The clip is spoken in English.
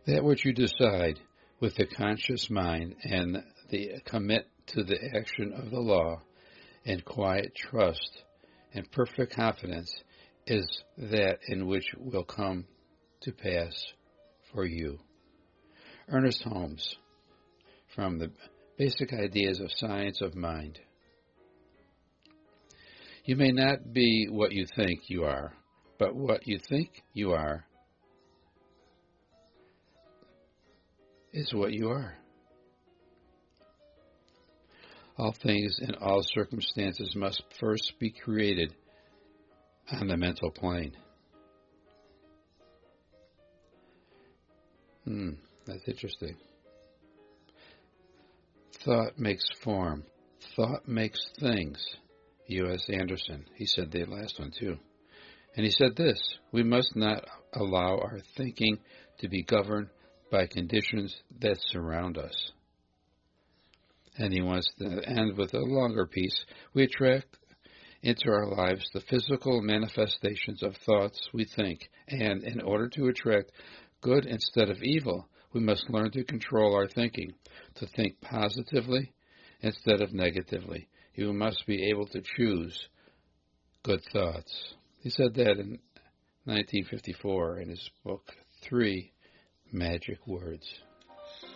That which you decide with the conscious mind and the commit to the action of the law and quiet trust and perfect confidence is that in which will come to pass for you. Ernest Holmes, from the Basic Ideas of Science of Mind. You may not be what you think you are, but what you think you are is what you are. All things in all circumstances must first be created on the mental plane. That's interesting. Thought makes form. Thought makes things. U.S. Anderson. He said the last one too. And he said this: we must not allow our thinking to be governed by conditions that surround us. And he wants to end with a longer piece. We attract into our lives the physical manifestations of thoughts we think, and in order to attract good instead of evil, we must learn to control our thinking, to think positively instead of negatively. You must be able to choose good thoughts. He said that in 1954 in his book, 3 Magic Words.